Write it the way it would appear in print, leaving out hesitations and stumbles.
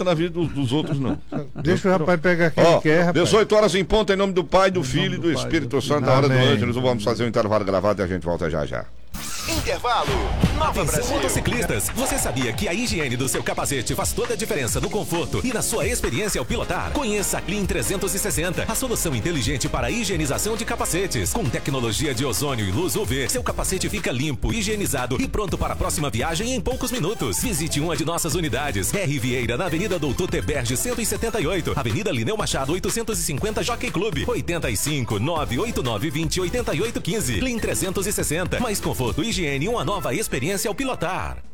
entra na vida dos outros, não. Deixa o rapaz pegar quem quer, rapaz. 18 horas em ponto, em nome do Pai, do Filho e do Espírito Santo, na hora do Ângelus. Vamos fazer um intervalo gravado e a gente volta já já. Intervalo. Nova Atenção, Brasil. motociclistas, você sabia que a higiene do seu capacete faz toda a diferença no conforto e na sua experiência ao pilotar? Conheça a Clean 360, a solução inteligente para a higienização de capacetes. Com tecnologia de ozônio e luz UV, seu capacete fica limpo, higienizado e pronto para a próxima viagem em poucos minutos. Visite uma de nossas unidades. R. Vieira, na Avenida Doutor Teberge 178, Avenida Lineu Machado 850, Jockey Club, 85 989 20 88 15. Clean 360, mais conforto, higiene e uma nova experiência ao pilotar.